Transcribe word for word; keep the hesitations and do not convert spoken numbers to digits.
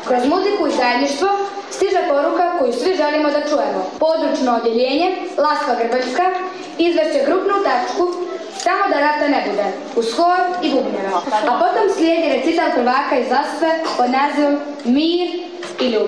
Kroz muziku i zajedništvo stiže poruka koju svi želimo da čujemo. Područno odjeljenje, Laskva Grbaljska, izvešće grupnu tačku Samo da rata ne bude, uz hor i bubnjeve. A potom slijedi recital prvaka iz Laskve pod nazivom Mir i ljubav.